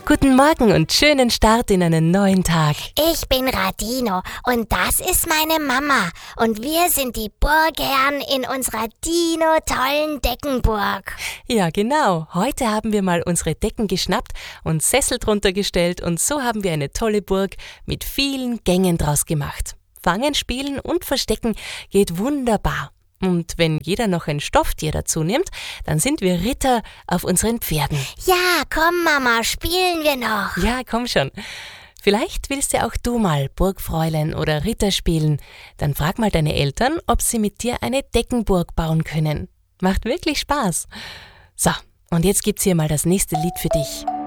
Guten Morgen und schönen Start in einen neuen Tag. Ich bin Radino und das ist meine Mama. Und wir sind die Burgherren in unserer Dino-tollen Deckenburg. Ja, genau. Heute haben wir mal unsere Decken geschnappt und Sessel drunter gestellt und so haben wir eine tolle Burg mit vielen Gängen draus gemacht. Fangen, spielen und verstecken geht wunderbar. Und wenn jeder noch ein Stofftier dazu nimmt, dann sind wir Ritter auf unseren Pferden. Ja, komm Mama, spielen wir noch. Ja, komm schon. Vielleicht willst ja auch du mal Burgfräulein oder Ritter spielen. Dann frag mal deine Eltern, ob sie mit dir eine Deckenburg bauen können. Macht wirklich Spaß. So, und jetzt gibt's hier mal das nächste Lied für dich.